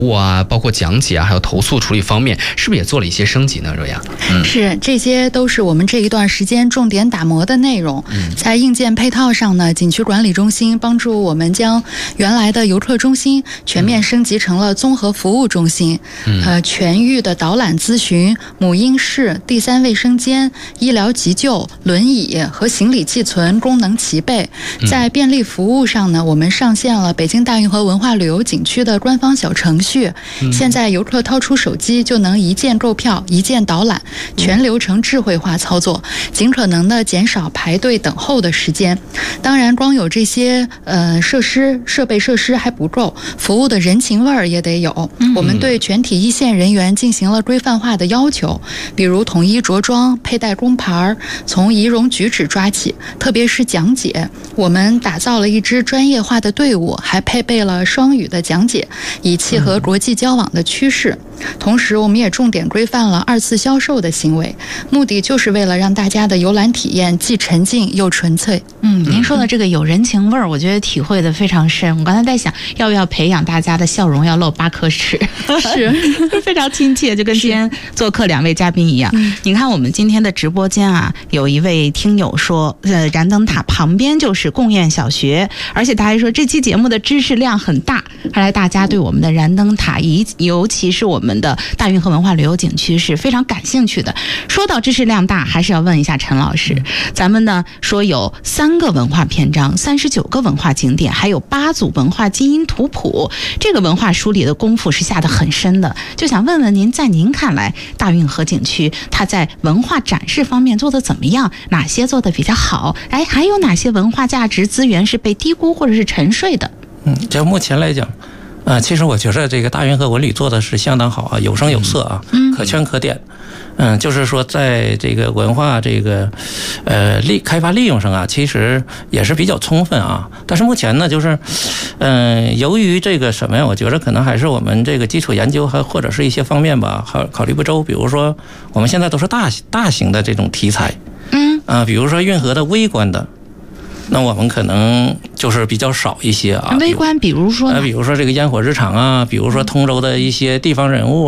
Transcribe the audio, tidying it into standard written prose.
包括讲解还有投诉处理方面，是不是也做了一些升级呢？热雅， 是，这些都是我们这一段时间重点打磨的内容。在硬件配套上呢，景区管理中心帮助我们将原来的游客中心全面升级成了综合服务中心。全域的导览咨询、母婴室、第三卫生间、医疗急救、轮椅和行李寄存功能齐备。在便利服务上呢，我们上线了北京大运河文化旅游景区的官方小程序。现在游客掏出手机就能一键购票、一键导览，全流程智慧化操作，尽可能的减少排队等候的时间。当然，光有这些设备设施还不够，服务的人情味儿也得有。我们对全体一线人员进行了规范化的要求，比如统一着装、佩戴工牌，从仪容举止抓起，特别是讲解，我们打造了一支专业化的队伍，还配备了双语的讲解，以契合国际交往的趋势。同时，我们也重点规范了2次销售的行为，目的就是为了让大家的游览体验既沉浸又纯粹。 您说的这个有人情味儿，我觉得体会的非常深。我刚才在想，要不要培养大家的笑容要露8颗齿？ 是非常亲切，就跟今天做客2位嘉宾一样。你看我们今天的直播间啊，有一位听友说，燃灯塔旁边就是贡院小学，而且他还说这期节目的知识量很大，看来大家对我们的燃灯塔尤其是我们的大运河文化旅游景区是非常感兴趣的。说到知识量大，还是要问一下陈老师，咱们呢说有3个文化篇章、39个文化景点，还有8组文化基因图谱，这个文化梳理的功夫是下得很深的。就想问问您，在您看来，大运河景区它在文化展示方面做得怎么样？哪些做得比较好？还有哪些文化价值资源是被低估或者是沉睡的？ 就目前来讲，其实我觉得这个大运河文旅做的是相当好啊，有声有色啊，可圈可点。就是说在这个文化这个开发利用上啊，其实也是比较充分啊。但是目前呢，就是由于这个什么呀，我觉得可能还是我们这个基础研究还或者是一些方面吧，考虑不周。比如说我们现在都是大型的这种题材，比如说运河的微观的。那我们可能就是比较少一些啊。 微观，比如说这个烟火日常啊，比如说通州的一些地方人物